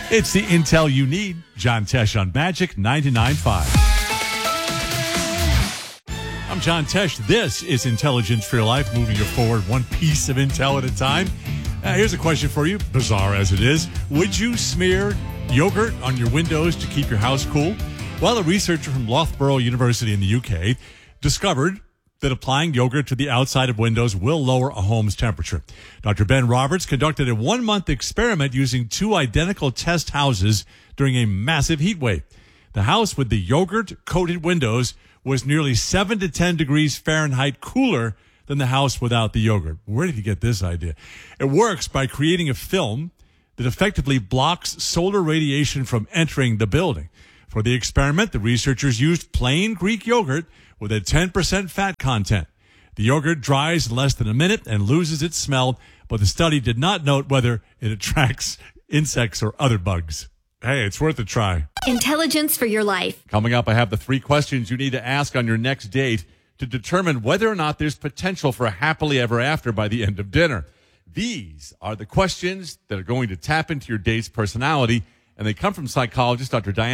It's the intel you need. John Tesh on Magic 99.5. I'm John Tesh. This is Intelligence for Your Life, moving you forward one piece of intel at a time. Here's a question for you, bizarre as it is. Would you smear yogurt on your windows to keep your house cool? Well, a researcher from Loughborough University in the UK discovered that applying yogurt to the outside of windows will lower a home's temperature. Dr. Ben Roberts conducted a 1-month experiment using 2 identical test houses during a massive heat wave. The house with the yogurt-coated windows was nearly 7 to 10 degrees Fahrenheit cooler than the house without the yogurt. Where did he get this idea? It works by creating a film that effectively blocks solar radiation from entering the building. For the experiment, the researchers used plain Greek yogurt with a 10% fat content. The yogurt dries in less than a minute and loses its smell, but the study did not note whether it attracts insects or other bugs. Hey, it's worth a try. Intelligence for your life. Coming up, I have the 3 questions you need to ask on your next date to determine whether or not there's potential for a happily ever after by the end of dinner. These are the questions that are going to tap into your date's personality, and they come from psychologist Dr. Diane